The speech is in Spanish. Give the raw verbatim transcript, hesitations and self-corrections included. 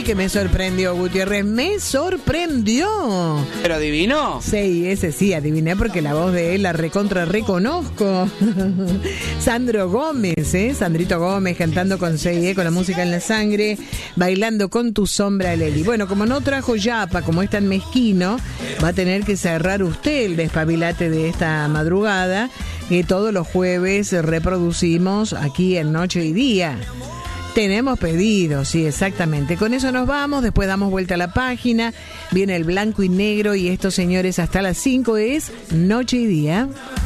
que me sorprendió, Gutiérrez, me sorprendió. ¿Pero adivinó? Sí, ese sí, adiviné porque la voz de él la recontra reconozco. Sandro Gómez, ¿eh? Sandrito Gómez cantando con C I E, con la música en la sangre, bailando con tu sombra, Leli. Bueno, como no trajo yapa, como es tan mezquino, va a tener que cerrar usted el despabilate de esta madrugada, que todos los jueves reproducimos aquí en Noche y Día. Tenemos pedidos, sí, exactamente. Con eso nos vamos, después damos vuelta a la página, viene el blanco y negro y estos señores hasta las cinco es Noche y Día.